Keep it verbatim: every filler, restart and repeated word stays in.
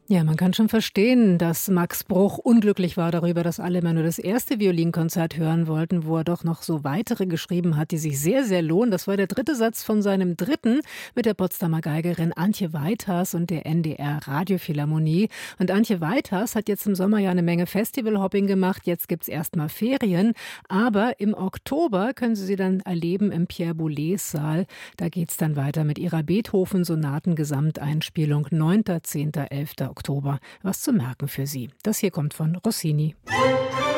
Ja, man kann schon verstehen, dass Max Bruch unglücklich war darüber, dass alle immer nur das erste Violinkonzert hören wollten, wo er doch noch so weitere geschrieben hat, die sich sehr, sehr lohnen. Das war der dritte Satz von seinem dritten mit der Potsdamer Geigerin Antje Weithas und der N D R Radiophilharmonie. Und Antje Weithas hat jetzt im Sommer ja eine Menge Festivalhopping gemacht. Jetzt gibt's erstmal Ferien. Aber im Oktober können Sie sie dann erleben im Pierre Boulez Saal. Da geht's dann weiter mit ihrer Beethoven-Sonaten-Gesamteinspielung neunter, zehnter, elfter Oktober. Was zu merken für Sie. Das hier kommt von Rossini.